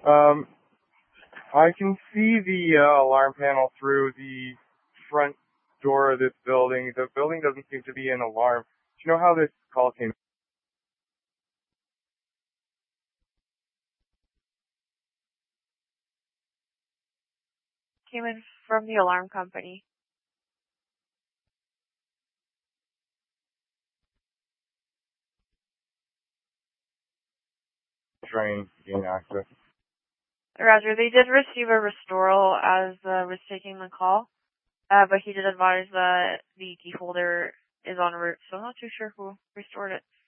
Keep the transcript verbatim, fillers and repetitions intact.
Um, I can see the uh, alarm panel through the front door of this building. The building doesn't seem to be an alarm. Do you know how this call came? Came in from the alarm company. Trying to gain access. Roger, they did receive a restoral as uh, was taking the call, uh, but he did advise that the key holder is en route, so I'm not too sure who restored it.